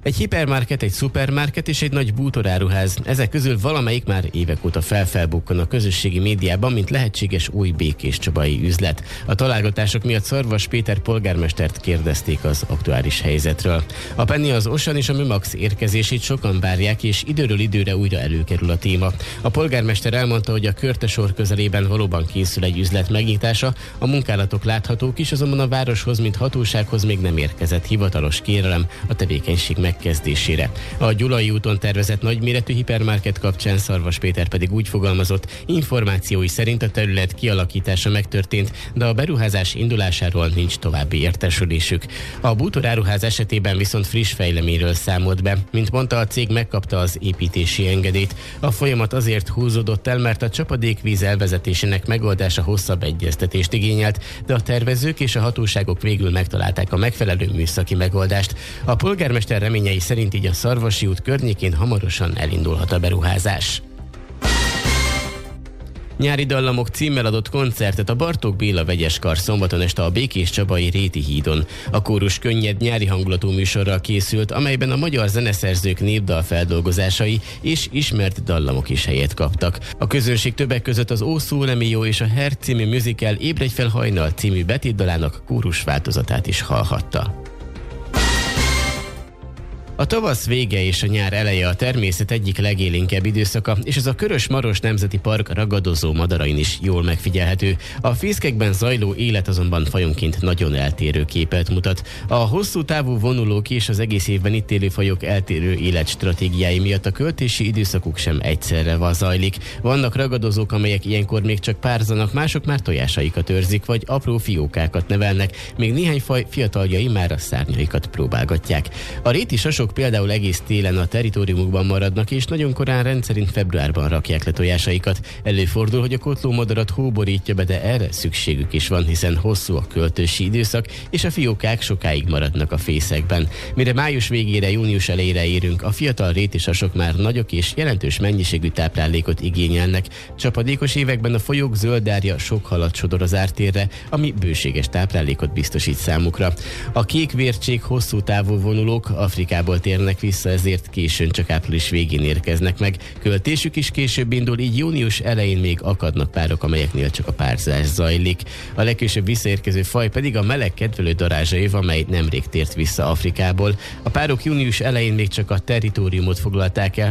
Egy hipermarket, egy szupermarket és egy nagy bútoráruház. Ezek közül valamelyik már évek óta felbukkan a közösségi médiában, mint lehetséges új békéscsabai üzlet. A találgatások miatt Szarvas Péter polgármestert kérdezték az aktuális helyzetről. A Penny, az Ocean és a Memax érkezését sokan várják, és időről időre újra előkerül a téma. A polgármester elmondta, hogy a Körtesor közelében valóban készül egy üzlet megnyitása, a munkálatok láthatók is, azonban a városhoz, mint hatósághoz még nem érkezett hivatalos kérelem a tevékenység megkezdésére. A Gyulai úton tervezett nagyméretű hipermarket kapcsán Szarvas Péter pedig úgy fogalmazott, információi szerint a terület kialakítása megtörtént, de a beruházás indulásáról nincs további értesülésük. A bútoráruház esetében viszont friss fejleményről számolt be. Mint mondta, a cég megkapta az építési engedélyt. A folyamat azért húzódott el, mert a csapadékvíz elvezetésének megoldása hosszabb egyeztetést igényelt, de a tervezők és a hatóságok végül megtalálták a megfelelő műszaki megoldást. A polgármester reményei szerint így a Szarvasi út környékén hamarosan elindulhat a beruházás. Nyári dallamok címmel adott koncertet a Bartók Béla Vegyeskar szombaton este a Békéscsabai Réti hídon. A kórus könnyed nyári hangulatú műsorral készült, amelyben a magyar zeneszerzők népdal feldolgozásai és ismert dallamok is helyet kaptak. A közönség többek között az Ó Sole Mio és a Hair című musical Ébredj fel hajnal című betétdalának kórus változatát is hallhatta. A tavasz vége és a nyár eleje a természet egyik legélénkebb időszaka, és ez a Körös-Maros Nemzeti Park ragadozó madarain is jól megfigyelhető. A fészkekben zajló élet azonban fajonként nagyon eltérő képet mutat. A hosszú távú vonulók és az egész évben itt élő fajok eltérő életstratégiái miatt a költési időszakuk sem egyszerre zajlik. Vannak ragadozók, amelyek ilyenkor még csak párzanak, mások már tojásaikat őrzik, vagy apró fiókákat nevelnek, még néhány faj fiataljai már a szárnyaikat próbálgatják. A réti sasok például egész télen a territóriumukban maradnak, és nagyon korán rendszerint februárban rakják le tojásaikat. Előfordul, hogy a kotlómadarat hó borítja be, de erre szükségük is van, hiszen hosszú a költési időszak, és a fiókák sokáig maradnak a fészekben. Mire május végére, június elejére érünk, a fiatal rétisasok már nagyok és jelentős mennyiségű táplálékot igényelnek. Csapadékos években a folyók zöldárja sok halat sodor az ártérre, ami bőséges táplálékot biztosít számukra. A kékvércsék hosszú távú vonulók Afrikából térnek vissza, ezért későn, csak április végén érkeznek meg. Költésük is később indul, így június elején még akadnak párok, amelyeknél csak a párzás zajlik. A legkésőbb visszaérkező faj pedig a meleg kedvelő darázsaév, amely nemrég tért vissza Afrikából. A párok június elején még csak a territóriumot foglalták el,